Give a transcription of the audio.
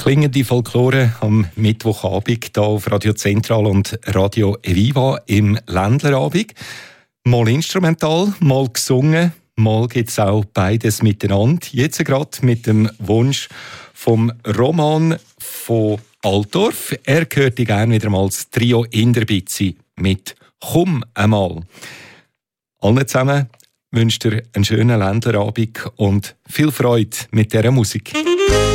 Klingende Folklore am Mittwochabend hier auf Radio Zentral und Radio Eviva im Ländlerabend. Mal instrumental, mal gesungen, mal gibt es auch beides miteinander. Jetzt gerade mit dem Wunsch vom Roman von Altdorf. Er gehört gerne wieder mal als Trio Inderbitzi mit «Komm einmal». Allen zusammen wünscht ihr einen schönen Ländlerabend und viel Freude mit dieser Musik.